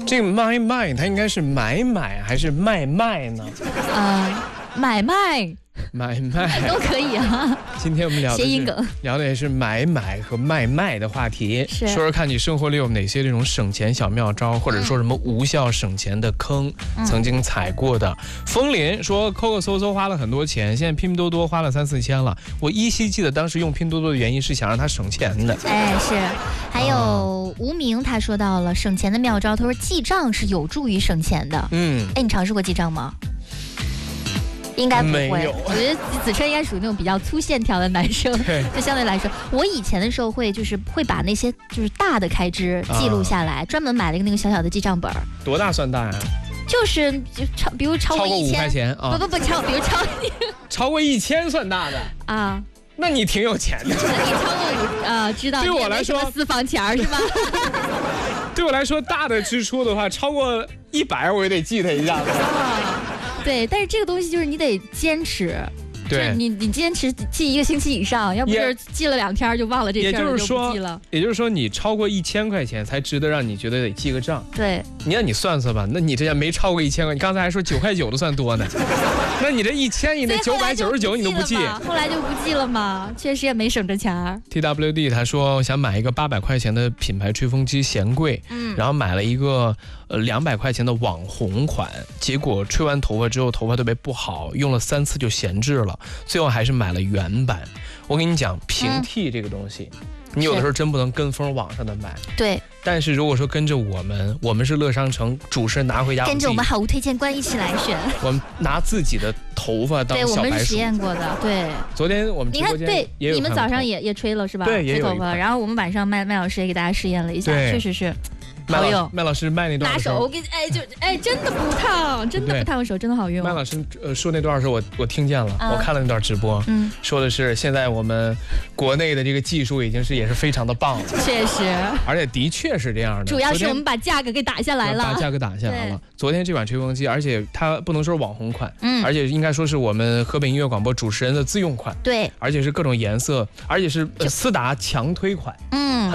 这个卖它应该是买还是卖呢？ 买卖都可以啊。 今天我们聊的也是买和卖的话题，说说看你生活里有哪些这种省钱小妙招，或者说什么无效省钱的坑，曾经踩过的。风林说抠抠搜搜花了很多钱，现在拼多多花了3-4千了。我依稀记得当时用拼多多的原因是想让它省钱的。 是。还有无名他说到了省钱的妙招，他说记账是有助于省钱的。你尝试过记账吗？应该不会，我觉得子琛应该属于那种比较粗线条的男生，就相对来说，我以前的时候会把那些就是大的开支记录下来，专门买了一个那个小小的记账本。多大算大呀？ 就是比如超过1000， 超过5块钱啊？ 不，比如超过1000算大的啊？ 那你挺有钱的。你超过知道？ 对我来说私房钱是吧？ 对我来说，大的支出的话，超过100我也得记它一下子。 对，但是这个东西就是你得坚持，对，你坚持记1个星期以上，要不就是记了2天就忘了这事儿了，就不记了。 也就是说，你超过1000块钱才值得让你觉得得记个账。 对， 你算算吧，那你这没超过1000块，你刚才还说9块9都算多呢，那你这1000以内999你都不记， 后来就不记了嘛，确实也没省着钱。 TWD 他说想买一个800块钱的品牌吹风机嫌贵，然后买了一个200块钱的网红款，结果吹完头发之后头发特别不好，用了3次就闲置了，最后还是买了原版。我跟你讲，平替这个东西，你有的时候真不能跟风网上的买。 对。 但是如果说跟着我们是乐商城主持人拿回家， 跟着我们好物推荐官一起来选， 我们拿自己的头发当小白鼠。 对，我们是实验过的。对， 昨天我们直播间也有， 你们早上也吹了是吧？ 对，也有吹头发，然后我们晚上麦老师也给大家实验了一下，确实是。好用， 麦老师卖那段拿手，我跟真的不烫，真的不烫手，真的好用。 麦老师说那段的时候，我听见了，我看了那段直播，说的是现在我们国内的这个技术也是非常的棒了， 确实， 而且的确是这样的。 主要是我们把价格给打下来了， 把价格打下来了。昨天这款吹风机，而且它不能说是网红款，而且应该说是我们河北音乐广播主持人的自用款， 对， 而且是各种颜色，而且是思达强推款，